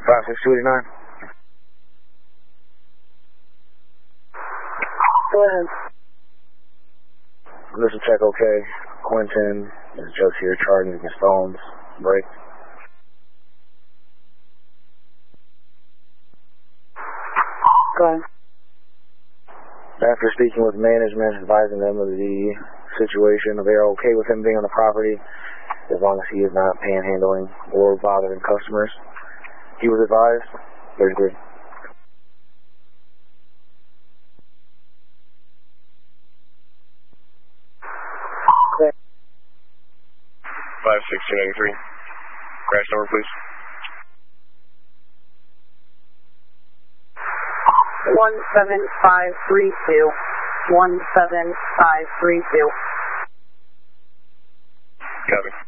56289. Go ahead. This is check okay. Quentin, this is Joe here, charging his phones. Break. Go ahead. After speaking with management, advising them of the situation, they are okay with him being on the property as long as he is not panhandling or bothering customers. He was advised, 33. Clear. 56293. Crash number, please. 17532. 17532. Copy.